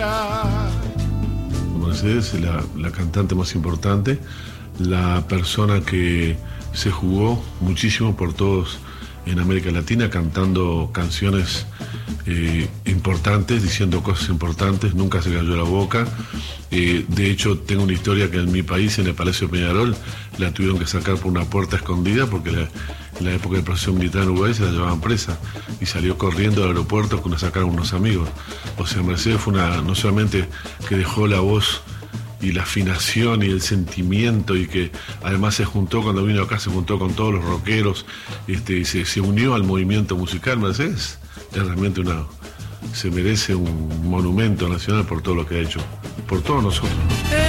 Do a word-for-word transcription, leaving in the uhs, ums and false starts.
Mercedes es la, la cantante más importante, la persona que se jugó muchísimo por todos en América Latina, cantando canciones eh, importantes, diciendo cosas importantes, nunca se cayó la boca. Eh, de hecho, tengo una historia que en mi país, en el Palacio Peñarol, la tuvieron que sacar por una puerta escondida porque la, en la época del proceso militar en Uruguay se la llevaban presa y salió corriendo al aeropuerto cuando sacaron unos amigos. O sea, Mercedes fue una, no solamente que dejó la voz y la afinación y el sentimiento, y que además se juntó, cuando vino acá se juntó con todos los rockeros, este, y se, se unió al movimiento musical. Mercedes es realmente una, se merece un monumento nacional por todo lo que ha hecho, por todos nosotros.